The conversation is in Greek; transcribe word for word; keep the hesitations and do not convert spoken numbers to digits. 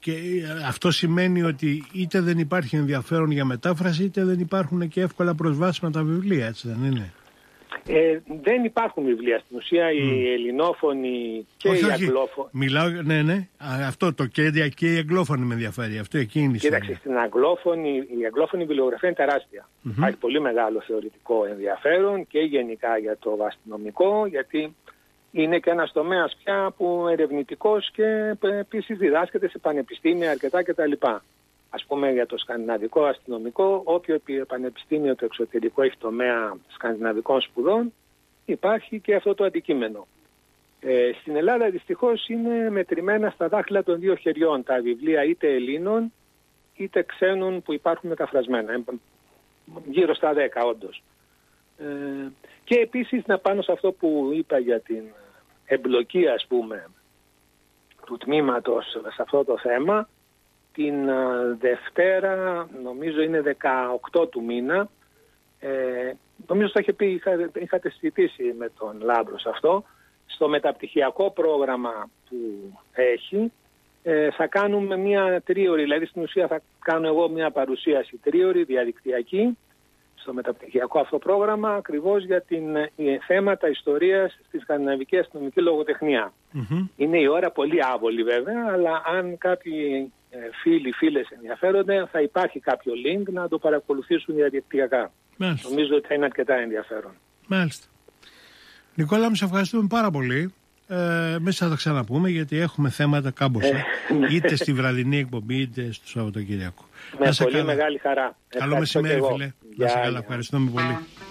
Και αυτό σημαίνει ότι είτε δεν υπάρχει ενδιαφέρον για μετάφραση, είτε δεν υπάρχουν και εύκολα προσβάσιμα τα βιβλία, έτσι δεν είναι? Ε, δεν υπάρχουν βιβλία στην ουσία, mm. οι ελληνόφωνοι και όχι, οι αγγλόφωνοι. Μιλάω, ναι, ναι, αυτό το και, και οι αγγλόφωνοι με ενδιαφέρει. Αυτό εκείνη. Κοίταξε, στην αγγλόφωνη, η αγγλόφωνη βιβλιογραφία είναι τεράστια. Mm-hmm. Υπάρχει πολύ μεγάλο θεωρητικό ενδιαφέρον και γενικά για το αστυνομικό, γιατί είναι και ένας τομέας πια που ερευνητικός και επίσης διδάσκεται σε πανεπιστήμια αρκετά κτλ. Ας πούμε για το σκανδιναβικό αστυνομικό, όποιο πανεπιστήμιο το εξωτερικό έχει τομέα σκανδιναβικών σπουδών, υπάρχει και αυτό το αντικείμενο. Ε, στην Ελλάδα δυστυχώς είναι μετρημένα στα δάχτυλα των δύο χεριών τα βιβλία είτε Ελλήνων είτε ξένων που υπάρχουν μεταφρασμένα. Γύρω στα δέκα όντως. Ε, και επίσης να πάνω σε αυτό που είπα για την εμπλοκή, ας πούμε, του τμήματος σε αυτό το θέμα, την Δευτέρα, νομίζω είναι δεκαοκτώ του μήνα, ε, νομίζω το είχε πει, είχα, είχατε συζητήσει με τον Λάμπρο σε αυτό, στο μεταπτυχιακό πρόγραμμα που έχει, ε, θα κάνουμε μια τρίωρη, δηλαδή στην ουσία θα κάνω εγώ μια παρουσίαση τρίωρη, διαδικτυακή, στο μεταπτυχιακό αυτό πρόγραμμα, ακριβώς για την για θέματα ιστορίας στη σκανδιναβική αστυνομική λογοτεχνία. Mm-hmm. Είναι η ώρα πολύ άβολη βέβαια, αλλά αν κάποιοι ε, φίλοι, φίλες ενδιαφέρονται, θα υπάρχει κάποιο link να το παρακολουθήσουν διαδικτυακά. Μάλιστα. Νομίζω ότι θα είναι αρκετά ενδιαφέρον. Μάλιστα. Νικόλα, μου σε ευχαριστούμε πάρα πολύ. Ε, μέσα θα τα ξαναπούμε, γιατί έχουμε θέματα κάμποσα, ε, ναι. είτε στη βραδινή εκπομπή είτε στο Σαββατοκύριακο. Με πολύ καλά. Μεγάλη χαρά. Καλό μεσημέρι, φίλε. Να σε καλά, ευχαριστούμε πολύ.